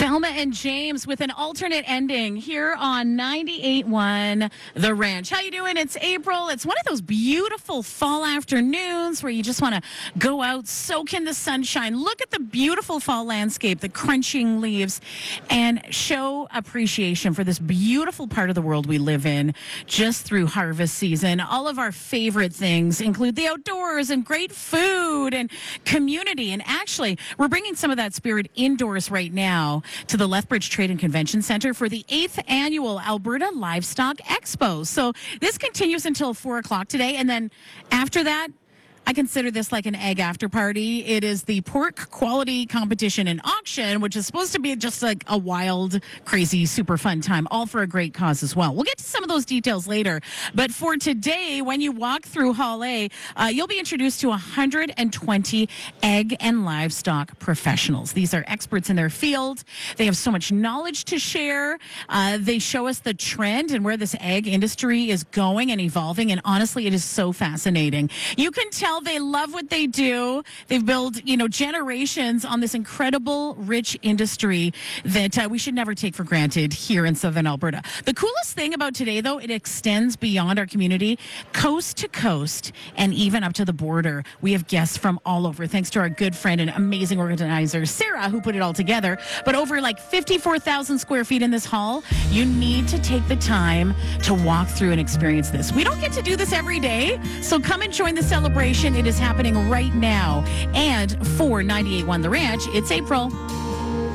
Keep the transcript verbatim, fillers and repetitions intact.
Thelma and James with an alternate ending here on ninety-eight point one The Ranch. How you doing? It's April. It's one of those beautiful fall afternoons where you just want to go out, soak in the sunshine, look at the beautiful fall landscape, the crunching leaves, and show appreciation for this beautiful part of the world we live in just through harvest season. All of our favorite things include the outdoors and great food and community. And actually, we're bringing some of that spirit indoors right now to the Lethbridge Trade and Convention Center for the eighth annual Alberta Livestock Expo. So this continues until four o'clock today. And then after that, I consider this like an egg after party. It is the pork quality competition and auction, which is supposed to be just like a wild, crazy, super fun time, all for a great cause as well. We'll get to some of those details later. But for today, when you walk through Hall A, uh, you'll be introduced to one hundred twenty egg and livestock professionals. These are experts in their field. They have so much knowledge to share. Uh, they show us the trend and where this egg industry is going and evolving. And honestly, it is so fascinating. You can tell they love what they do. They've built, you know, generations on this incredible, rich industry that uh, we should never take for granted here in Southern Alberta. The coolest thing about today, though, it extends beyond our community, coast to coast, and even up to the border. We have guests from all over, thanks to our good friend and amazing organizer, Sarah, who put it all together. But over like fifty-four thousand square feet in this hall, you need to take the time to walk through and experience this. We don't get to do this every day, so come and join the celebration. It is happening right now. And for ninety-eight point one The Ranch, it's April.